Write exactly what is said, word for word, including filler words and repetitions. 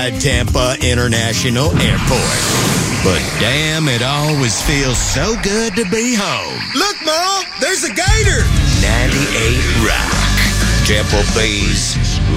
at Tampa International Airport. But damn, it always feels so good to be home. Look, Ma, there's a gator. ninety-eight Rock. Temple Bay's